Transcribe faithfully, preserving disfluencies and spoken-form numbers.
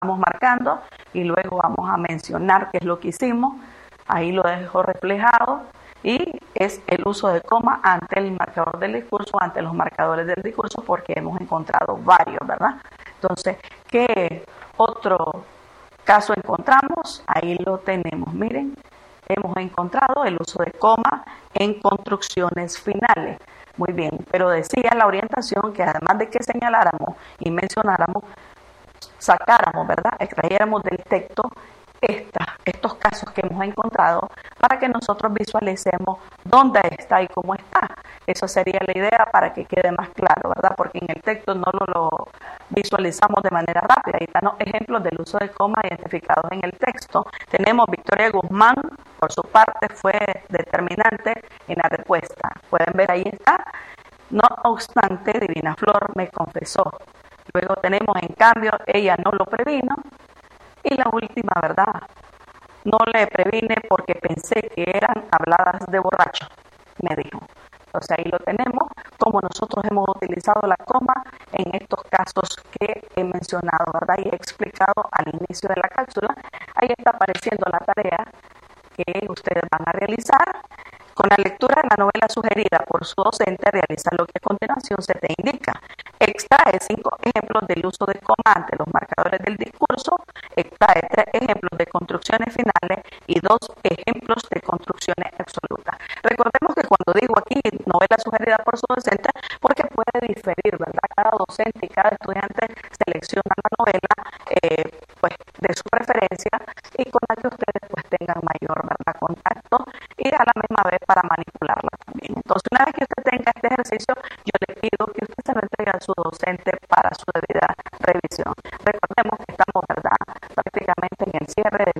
vamos marcando y luego vamos a mencionar qué es lo que hicimos. Ahí lo dejo reflejado y es el uso de coma ante el marcador del discurso, ante los marcadores del discurso, porque hemos encontrado varios, ¿verdad? Entonces, ¿qué otro caso encontramos? Ahí lo tenemos, miren, hemos encontrado el uso de coma en construcciones finales. Muy bien, pero decía la orientación que además de que señaláramos y mencionáramos, sacáramos, ¿verdad? Extrayéramos del texto esta, estos casos que hemos encontrado para que nosotros visualicemos dónde está y cómo está. Eso sería la idea para que quede más claro, ¿verdad? Porque en el texto no lo, lo visualizamos de manera rápida. Ahí están los ejemplos del uso de coma identificados en el texto. Tenemos Victoria Guzmán, por su parte, fue determinante en la respuesta. Pueden ver, ahí está. No obstante, Divina Flor me confesó. Luego tenemos, en cambio, ella no lo previno. Y la última, ¿verdad? No le previne porque pensé que eran habladas de borracho, me dijo. Entonces ahí lo tenemos, como nosotros hemos utilizado la coma en estos casos que he mencionado, ¿verdad? Y he explicado al inicio de la cápsula. Ahí está apareciendo la tarea que ustedes van a realizar. Con la lectura de la novela sugerida por su docente, realiza lo que a continuación se te indica. Extrae cinco ejemplos del uso de coma ante los marcadores del discurso, extrae tres ejemplos de construcciones finales y dos ejemplos de construcciones absolutas. Recordemos que cuando digo aquí novela sugerida por su docente, porque puede diferir, ¿verdad? Cada docente y cada estudiante selecciona la novela eh, pues, de su preferencia y con la que ustedes pues, tengan mayor, ¿verdad? Contacto y a la misma vez para manipularla también. Entonces, una vez que usted tenga este ejercicio, yo le pido que usted se lo entregue a su docente para su debida revisión. Recordemos que estamos, ¿verdad?, prácticamente en el cierre